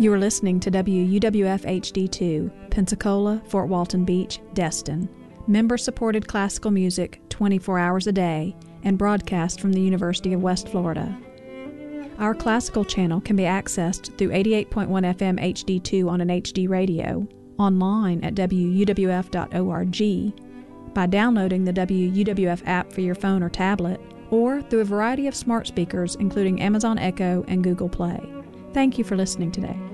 You are listening to WUWF HD2, Pensacola, Fort Walton Beach, Destin. Member-supported classical music 24 hours a day and broadcast from the University of West Florida. Our classical channel can be accessed through 88.1 FM HD2 on an HD radio, online at wuwf.org, by downloading the WUWF app for your phone or tablet, or through a variety of smart speakers including Amazon Echo and Google Play. Thank you for listening today.